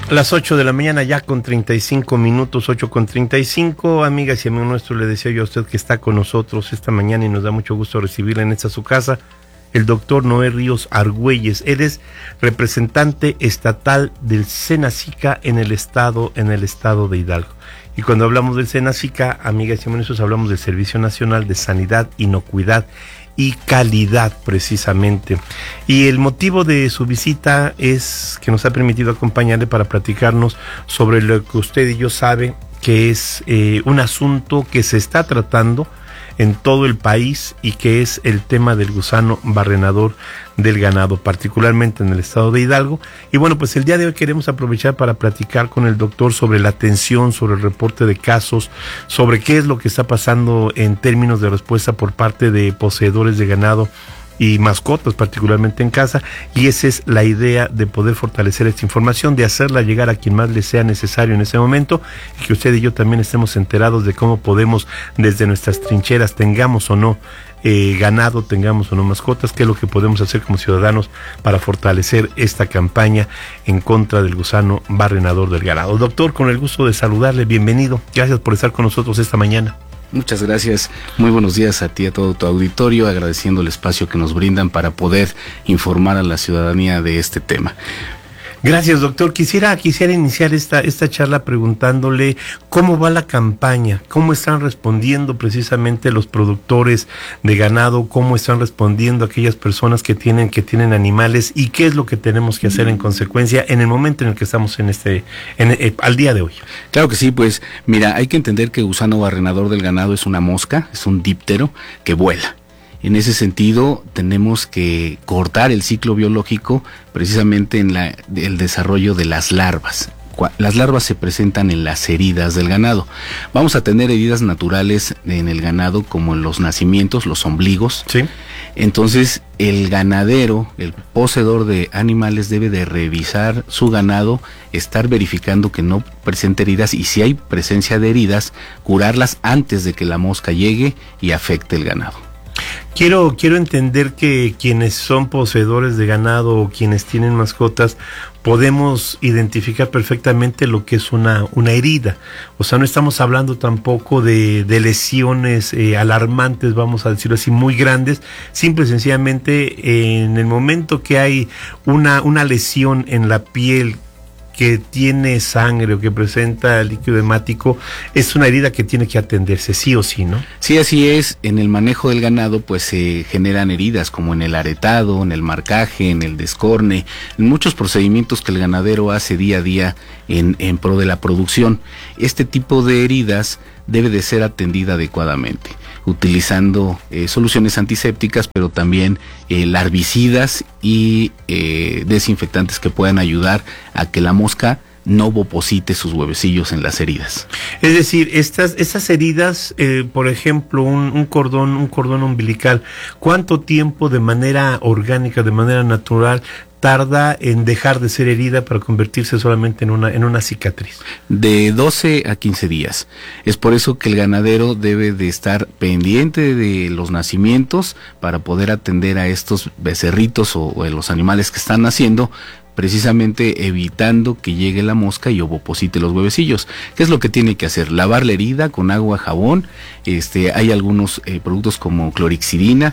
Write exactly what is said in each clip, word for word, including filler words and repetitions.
Las ocho de la mañana ya con treinta y cinco minutos, ocho con treinta y cinco, amigas y amigos nuestros, le decía yo a usted que está con nosotros esta mañana y nos da mucho gusto recibirla en esta su casa, el doctor Noé Ríos Argüelles. Él es representante estatal del Senacica en el estado, en el estado de Hidalgo. Y cuando hablamos del Senacica, amigas y amigos nuestros, hablamos del Servicio Nacional de Sanidad, Inocuidad y Calidad, precisamente. Y el motivo de su visita es que nos ha permitido acompañarle para platicarnos sobre lo que usted y yo sabe que es eh, un asunto que se está tratando en todo el país y que es el tema del gusano barrenador del ganado, particularmente en el estado de Hidalgo. Y bueno, pues el día de hoy queremos aprovechar para platicar con el doctor sobre la atención, sobre el reporte de casos, sobre qué es lo que está pasando en términos de respuesta por parte de poseedores de ganado y mascotas, particularmente en casa, y esa es la idea de poder fortalecer esta información, de hacerla llegar a quien más le sea necesario en ese momento, y que usted y yo también estemos enterados de cómo podemos, desde nuestras trincheras, tengamos o no eh, ganado, tengamos o no mascotas, qué es lo que podemos hacer como ciudadanos para fortalecer esta campaña en contra del gusano barrenador del ganado. Doctor, con el gusto de saludarle, bienvenido, gracias por estar con nosotros esta mañana. Muchas gracias, muy buenos días a ti y a todo tu auditorio, agradeciendo el espacio que nos brindan para poder informar a la ciudadanía de este tema. Gracias, doctor. Quisiera, quisiera iniciar esta, esta charla preguntándole cómo va la campaña, cómo están respondiendo precisamente los productores de ganado, cómo están respondiendo aquellas personas que tienen, que tienen animales y qué es lo que tenemos que hacer en consecuencia en el momento en el que estamos en este, en, eh, al día de hoy. Claro que sí, pues mira, hay que entender que el gusano barrenador del ganado es una mosca, es un díptero que vuela. En ese sentido, tenemos que cortar el ciclo biológico precisamente en la, el desarrollo de las larvas. Las larvas se presentan en las heridas del ganado. Vamos a tener heridas naturales en el ganado como en los nacimientos, los ombligos. Sí. Entonces, el ganadero, el poseedor de animales debe de revisar su ganado, estar verificando que no presente heridas y si hay presencia de heridas, curarlas antes de que la mosca llegue y afecte el ganado. Quiero, quiero entender que quienes son poseedores de ganado o quienes tienen mascotas podemos identificar perfectamente lo que es una, una herida. O sea, no estamos hablando tampoco de, de lesiones eh, alarmantes, vamos a decirlo así, muy grandes. Simple y sencillamente, eh, en el momento que hay una, una lesión en la piel que tiene sangre o que presenta líquido hemático, es una herida que tiene que atenderse sí o sí, ¿no? Sí, así es. En el manejo del ganado pues se generan heridas como en el aretado, en el marcaje, en el descorne, en muchos procedimientos que el ganadero hace día a día en, en pro de la producción. Este tipo de heridas debe de ser atendida adecuadamente, utilizando eh, soluciones antisépticas, pero también eh, larvicidas y eh, desinfectantes que puedan ayudar a que la mosca no oposite sus huevecillos en las heridas. Es decir, estas, estas heridas, eh, por ejemplo, un, un cordón, un cordón umbilical, ¿cuánto tiempo de manera orgánica, de manera natural, tarda en dejar de ser herida para convertirse solamente en una, en una cicatriz? De doce a quince días. Es por eso que el ganadero debe de estar pendiente de los nacimientos para poder atender a estos becerritos o, o a los animales que están naciendo, precisamente evitando que llegue la mosca y ovoposite los huevecillos. ¿Qué es lo que tiene que hacer? Lavar la herida con agua, jabón, este, hay algunos eh, productos como clorixidina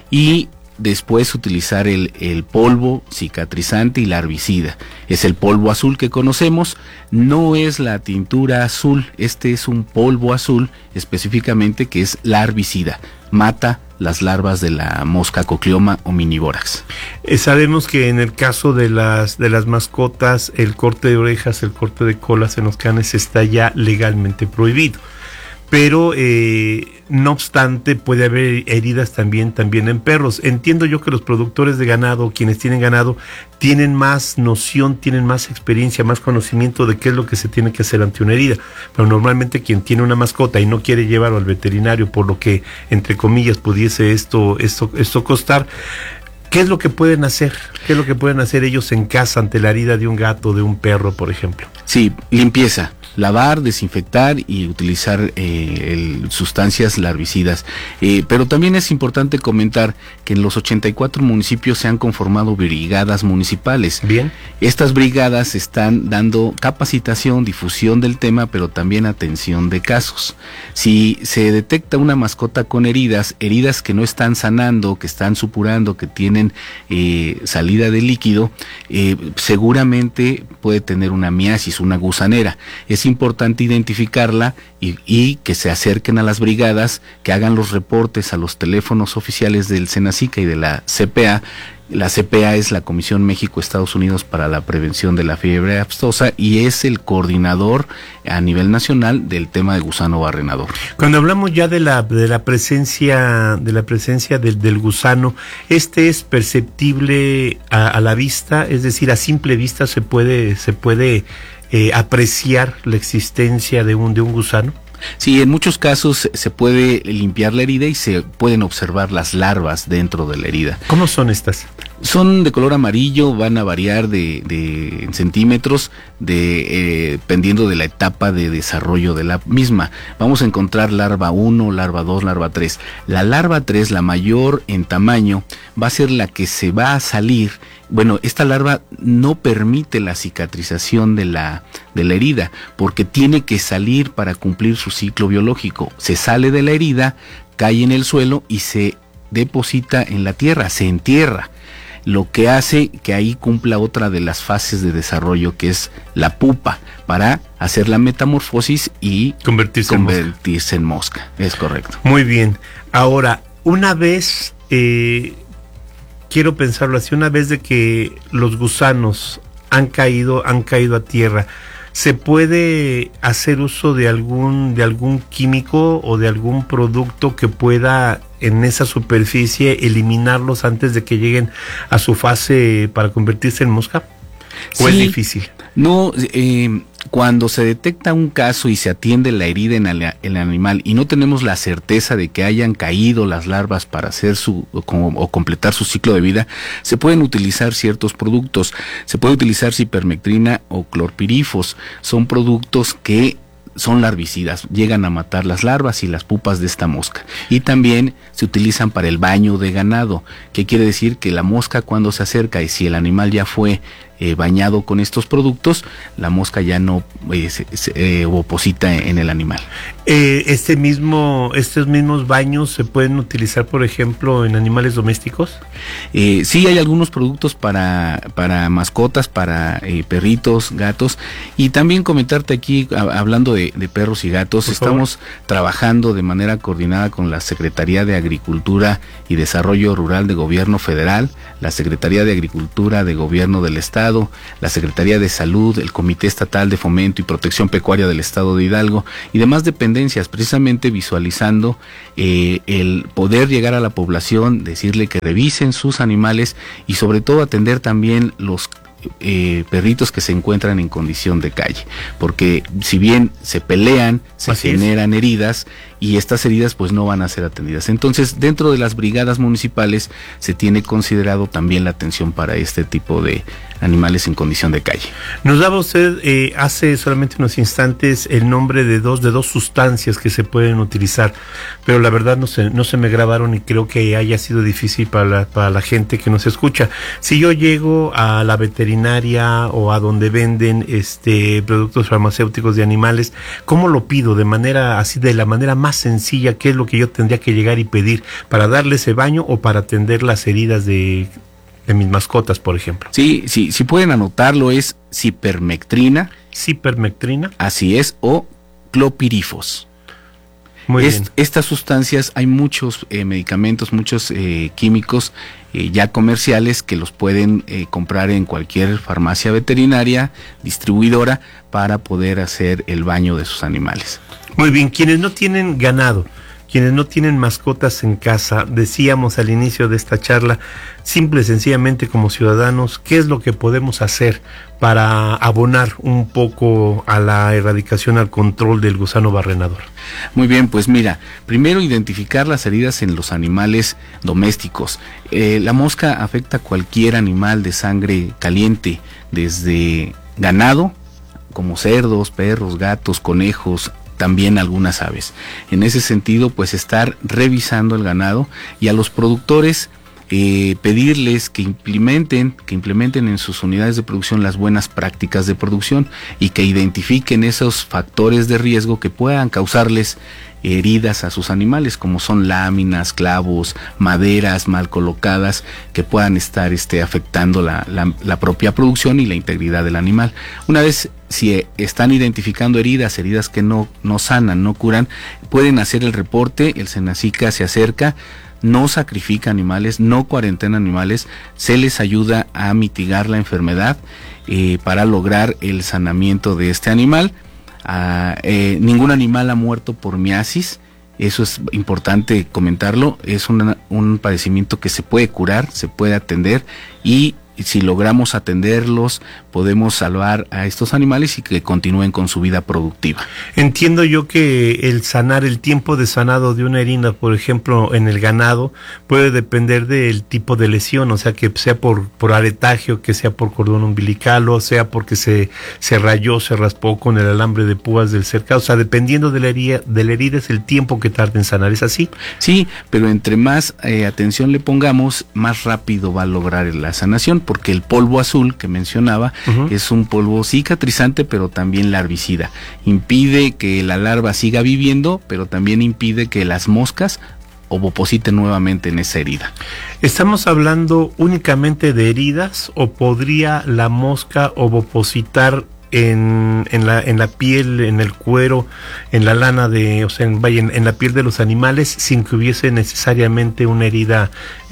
y después utilizar el, el polvo cicatrizante y la herbicida. Es el polvo azul que conocemos, no es la tintura azul, este es un polvo azul específicamente que es la herbicida, mata las larvas de la mosca cocleoma omnivórax. Eh, sabemos que en el caso de las de las mascotas, el corte de orejas, el corte de colas en los canes está ya legalmente prohibido. Pero eh, no obstante puede haber heridas también, también en perros. Entiendo yo que los productores de ganado, quienes tienen ganado, tienen más noción, tienen más experiencia, más conocimiento de qué es lo que se tiene que hacer ante una herida. Pero normalmente quien tiene una mascota y no quiere llevarlo al veterinario, por lo que, entre comillas, pudiese esto, esto, esto costar, ¿Qué es lo que pueden hacer? ¿Qué es lo que pueden hacer ellos en casa ante la herida de un gato, de un perro, por ejemplo? Sí, limpieza. Lavar, desinfectar y utilizar eh, el, sustancias larvicidas. Eh, pero también es importante comentar que en los ochenta y cuatro municipios se han conformado brigadas municipales. Bien. Estas brigadas están dando capacitación, difusión del tema, pero también atención de casos. Si se detecta una mascota con heridas, heridas que no están sanando, que están supurando, que tienen eh, salida de líquido, eh, seguramente puede tener una miasis, una gusanera. Es importante identificarla y, y que se acerquen a las brigadas, que hagan los reportes a los teléfonos oficiales del Senacica y de la C P A. La C P A es la Comisión México-Estados Unidos para la Prevención de la Fiebre Aftosa y es el coordinador a nivel nacional del tema de gusano barrenador. Cuando hablamos ya de la de la presencia de la presencia del, del gusano, este es perceptible a, a la vista, es decir, a simple vista se puede se puede eh, apreciar la existencia de un de un gusano. Sí, en muchos casos se puede limpiar la herida y se pueden observar las larvas dentro de la herida. ¿Cómo son estas? Son de color amarillo, van a variar de, de en centímetros, de, eh, dependiendo de la etapa de desarrollo de la misma. Vamos a encontrar larva uno, larva dos, larva tres. La larva tres, la mayor en tamaño, va a ser la que se va a salir. Bueno, esta larva no permite la cicatrización de la, de la herida, porque tiene que salir para cumplir su ciclo biológico. Se sale de la herida, cae en el suelo y se deposita en la tierra, se entierra. Lo que hace que ahí cumpla otra de las fases de desarrollo, que es la pupa, para hacer la metamorfosis y convertirse, convertirse en, mosca. en mosca. Es correcto. Muy bien. Ahora, una vez, eh, quiero pensarlo así, una vez de que los gusanos han caído, han caído a tierra, ¿se puede hacer uso de algún, de algún químico o de algún producto que pueda en esa superficie eliminarlos antes de que lleguen a su fase para convertirse en mosca? ¿O sí, es difícil? No, eh, cuando se detecta un caso y se atiende la herida en el, en el animal y no tenemos la certeza de que hayan caído las larvas para hacer su o, o completar su ciclo de vida, se pueden utilizar ciertos productos. Se puede utilizar cipermectrina o clorpirifos. Son productos que son larvicidas, llegan a matar las larvas y las pupas de esta mosca. Y también se utilizan para el baño de ganado, que quiere decir que la mosca, cuando se acerca y si el animal ya fue eh, bañado con estos productos, la mosca ya no eh, se, se eh, oposita en el animal. Eh, este mismo, estos mismos baños se pueden utilizar, por ejemplo, en animales domésticos. Eh, sí, hay algunos productos para para mascotas, para eh, perritos, gatos, y también comentarte aquí, a, hablando de, de perros y gatos, por estamos favor. trabajando de manera coordinada con la Secretaría de Agricultura y Desarrollo Rural de Gobierno Federal, la Secretaría de Agricultura de Gobierno del Estado, la Secretaría de Salud, el Comité Estatal de Fomento y Protección Pecuaria del Estado de Hidalgo y demás dependencias, precisamente visualizando eh, el poder llegar a la población, decirle que revisen sus animales y sobre todo atender también los Eh, perritos que se encuentran en condición de calle, porque si bien se pelean, se Así generan es. heridas y estas heridas pues no van a ser atendidas. Entonces, dentro de las brigadas municipales se tiene considerado también la atención para este tipo de animales en condición de calle. Nos daba usted eh, hace solamente unos instantes el nombre de dos de dos sustancias que se pueden utilizar, pero la verdad no se no se me grabaron y creo que haya sido difícil para la, para la gente que nos escucha. Si yo llego a la veterinaria o a donde venden este productos farmacéuticos de animales, ¿cómo lo pido? De manera así, de la manera más sencilla, ¿qué es lo que yo tendría que llegar y pedir para darle ese baño o para atender las heridas de de mis mascotas, por ejemplo? Sí, sí, si pueden anotarlo, es cipermectrina. Cipermectrina. Así es, o clopirifos. Muy es, bien. Estas sustancias, hay muchos eh, medicamentos, muchos eh, químicos eh, ya comerciales que los pueden eh, comprar en cualquier farmacia veterinaria, distribuidora, para poder hacer el baño de sus animales. Muy bien, quienes no tienen ganado, quienes no tienen mascotas en casa, decíamos al inicio de esta charla, simple y sencillamente como ciudadanos, ¿qué es lo que podemos hacer para abonar un poco a la erradicación, al control del gusano barrenador? Muy bien, pues mira, primero identificar las heridas en los animales domésticos. Eh, la mosca afecta a cualquier animal de sangre caliente, desde ganado, como cerdos, perros, gatos, conejos, también algunas aves. En ese sentido, pues estar revisando el ganado y a los productores eh, pedirles que implementen, que implementen en sus unidades de producción las buenas prácticas de producción y que identifiquen esos factores de riesgo que puedan causarles heridas a sus animales, como son láminas, clavos, maderas mal colocadas, que puedan estar este, afectando la, la, la propia producción y la integridad del animal. Una vez si están identificando heridas, heridas que no, no sanan, no curan, pueden hacer el reporte, el Senacica se acerca, no sacrifica animales, no cuarentena animales, se les ayuda a mitigar la enfermedad eh, para lograr el sanamiento de este animal. Ah, eh, ningún animal ha muerto por miasis, eso es importante comentarlo, es una, un padecimiento que se puede curar, se puede atender y si logramos atenderlos podemos salvar a estos animales y que continúen con su vida productiva. Entiendo yo que el sanar, el tiempo de sanado de una herida, por ejemplo, en el ganado, puede depender del tipo de lesión, o sea, que sea por, por aretaje, o que sea por cordón umbilical, o sea porque se, se rayó, se raspó con el alambre de púas del cercado, o sea, dependiendo de la herida, de la herida es el tiempo que tarda en sanar, ¿es así? Sí, pero entre más eh, atención le pongamos, más rápido va a lograr la sanación, porque el polvo azul que mencionaba uh-huh. es un polvo cicatrizante, pero también larvicida. Impide que la larva siga viviendo, pero también impide que las moscas ovopositen nuevamente en esa herida. ¿Estamos hablando únicamente de heridas o podría la mosca ovopositar en, en, la, en la piel, en el cuero, en la lana de, o sea, en, vaya, en, en la piel de los animales sin que hubiese necesariamente una herida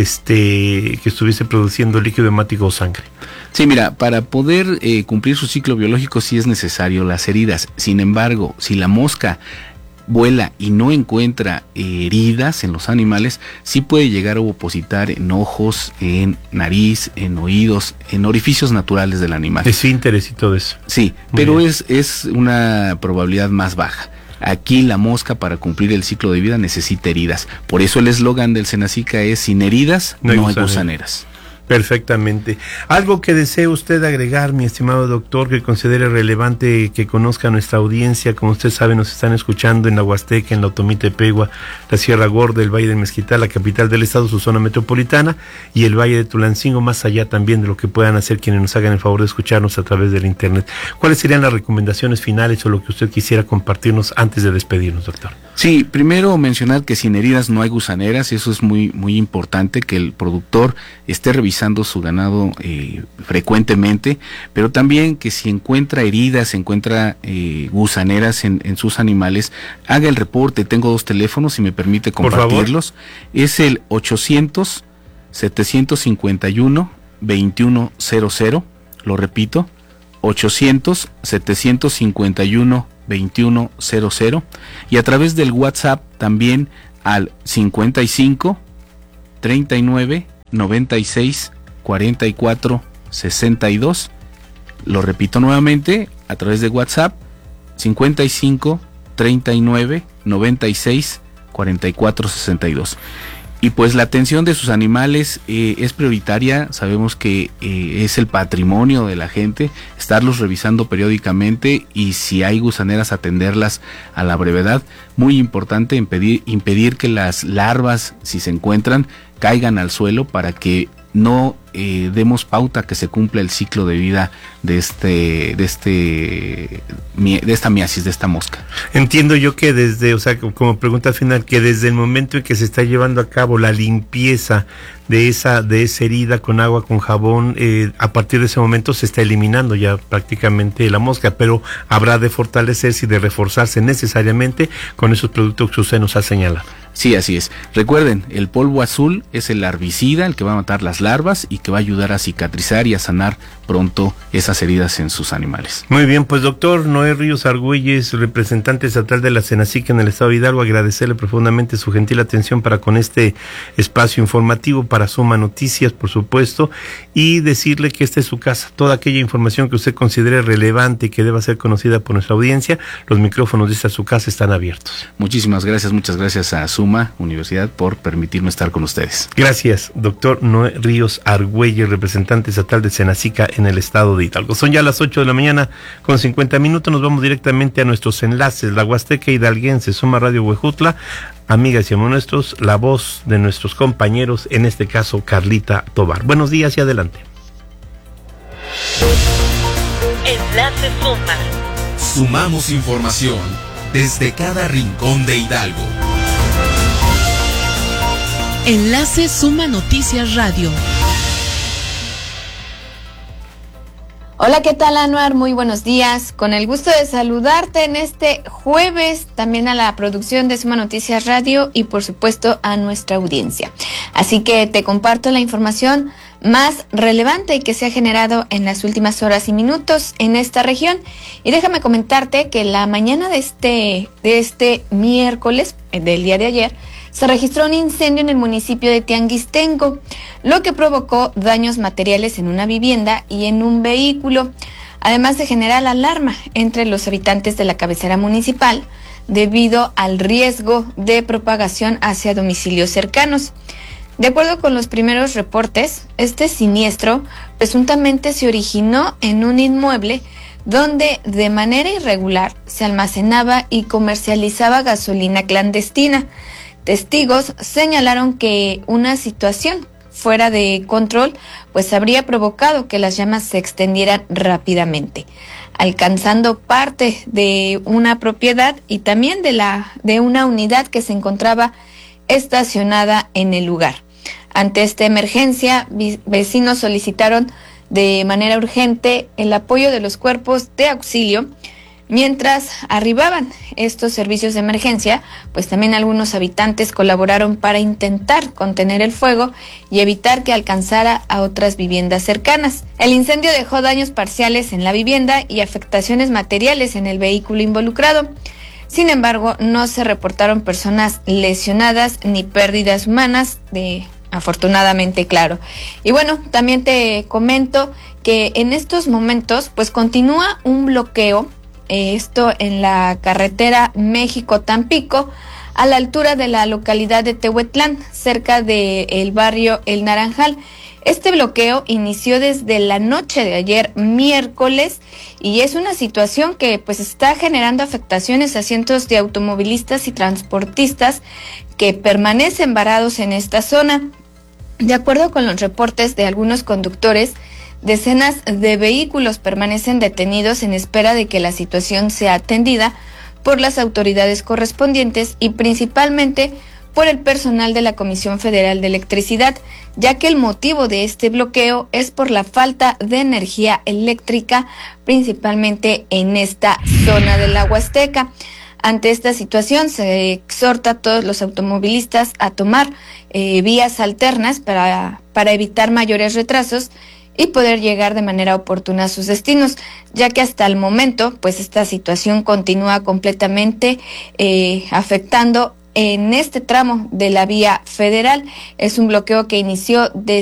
este, que estuviese produciendo líquido hemático o sangre? Sí, mira, para poder eh, cumplir su ciclo biológico sí es necesario las heridas. Sin embargo, si la mosca vuela y no encuentra heridas en los animales, sí puede llegar a ovopositar en ojos, en nariz, en oídos, en orificios naturales del animal. Es interés y todo eso. Sí, muy pero es, es una probabilidad más baja. Aquí la mosca, para cumplir el ciclo de vida, necesita heridas. Por eso el eslogan del Senacica es: sin heridas no hay, no hay gusaneras. Perfectamente. ¿Algo que desee usted agregar, mi estimado doctor, que considere relevante que conozca nuestra audiencia? Como usted sabe, nos están escuchando en la Huasteca, en la Otomí Tepehua, la Sierra Gorda, el Valle de Mezquital, la capital del estado, su zona metropolitana, y el Valle de Tulancingo, más allá también de lo que puedan hacer quienes nos hagan el favor de escucharnos a través del internet. ¿Cuáles serían las recomendaciones finales o lo que usted quisiera compartirnos antes de despedirnos, doctor? Sí, primero mencionar que sin heridas no hay gusaneras, eso es muy, muy importante, que el productor esté revisando su ganado eh, frecuentemente, pero también que si encuentra heridas, se encuentra eh, gusaneras en, en sus animales, haga el reporte. Tengo dos teléfonos, si me permite compartirlos. Es el ochocientos, setecientos cincuenta y uno, veintiuno cero cero, lo repito, ochocientos, setecientos cincuenta y uno, veintiuno cero cero, y a través del WhatsApp también al cincuenta y cinco, treinta y nueve, noventa y seis, cuarenta y cuatro, sesenta y dos. Lo repito nuevamente, a través de WhatsApp cincuenta y cinco, treinta y nueve, noventa y seis, cuarenta y cuatro, sesenta y dos. Y pues la atención de sus animales eh, es prioritaria. Sabemos que eh, es el patrimonio de la gente, estarlos revisando periódicamente, y si hay gusaneras, atenderlas a la brevedad. Muy importante impedir, impedir que las larvas, si se encuentran, caigan al suelo, para que no eh, demos pauta que se cumpla el ciclo de vida de este, de este, de esta miasis, de esta mosca. Entiendo yo que desde, o sea, como pregunta final, que desde el momento en que se está llevando a cabo la limpieza de esa, de esa herida con agua, con jabón, eh, a partir de ese momento se está eliminando ya prácticamente la mosca, pero habrá de fortalecerse y de reforzarse necesariamente con esos productos que usted nos ha señalado. Sí, así es. Recuerden, el polvo azul es el larvicida, el que va a matar las larvas y que va a ayudar a cicatrizar y a sanar pronto esas heridas en sus animales. Muy bien, pues doctor Noé Ríos Argüelles, representante estatal de la Cenacica en el estado de Hidalgo, agradecerle profundamente su gentil atención para con este espacio informativo para Suma Noticias, por supuesto, y decirle que esta es su casa. Toda aquella información que usted considere relevante y que deba ser conocida por nuestra audiencia, los micrófonos de esta su casa están abiertos. Muchísimas gracias, muchas gracias a Suma Universidad por permitirme estar con ustedes. Gracias, doctor Noé Ríos Argüelles, representante estatal de Cenacica en el estado de Hidalgo. Son ya las ocho de la mañana con cincuenta minutos, nos vamos directamente a nuestros enlaces. La Huasteca Hidalguense, Suma Radio Huejutla, amigas y amigos nuestros, la voz de nuestros compañeros, en este caso Carlita Tobar. Buenos días y adelante. Enlace Suma. Sumamos información desde cada rincón de Hidalgo. Enlace Suma Noticias Radio. Hola, ¿qué tal, Anuar? Muy buenos días. Con el gusto de saludarte en este jueves, también a la producción de Suma Noticias Radio y por supuesto a nuestra audiencia. Así que te comparto la información más relevante que se ha generado en las últimas horas y minutos en esta región. Y déjame comentarte que la mañana de este, de este miércoles, del día de ayer, se registró un incendio en el municipio de Tianguistengo, lo que provocó daños materiales en una vivienda y en un vehículo, además de generar alarma entre los habitantes de la cabecera municipal debido al riesgo de propagación hacia domicilios cercanos. De acuerdo con los primeros reportes, este siniestro presuntamente se originó en un inmueble donde de manera irregular se almacenaba y comercializaba gasolina clandestina. Testigos señalaron que una situación fuera de control pues habría provocado que las llamas se extendieran rápidamente, alcanzando parte de una propiedad y también de la de una unidad que se encontraba estacionada en el lugar. Ante esta emergencia, vecinos solicitaron de manera urgente el apoyo de los cuerpos de auxilio. Mientras arribaban estos servicios de emergencia, pues también algunos habitantes colaboraron para intentar contener el fuego y evitar que alcanzara a otras viviendas cercanas. El incendio dejó daños parciales en la vivienda y afectaciones materiales en el vehículo involucrado. Sin embargo, no se reportaron personas lesionadas ni pérdidas humanas, de afortunadamente, claro. Y bueno, también te comento que en estos momentos pues continúa un bloqueo, esto en la carretera México-Tampico, a la altura de la localidad de Tehuetlán, cerca del barrio El Naranjal. Este bloqueo inició desde la noche de ayer miércoles y es una situación que pues está generando afectaciones a cientos de automovilistas y transportistas que permanecen varados en esta zona. De acuerdo con los reportes de algunos conductores, decenas de vehículos permanecen detenidos en espera de que la situación sea atendida por las autoridades correspondientes y principalmente por el personal de la Comisión Federal de Electricidad, ya que el motivo de este bloqueo es por la falta de energía eléctrica, principalmente en esta zona de la Huasteca. Ante esta situación se exhorta a todos los automovilistas a tomar eh, vías alternas para, para evitar mayores retrasos y poder llegar de manera oportuna a sus destinos, ya que hasta el momento pues esta situación continúa completamente eh, afectando en este tramo de la vía federal. Es un bloqueo que inició desde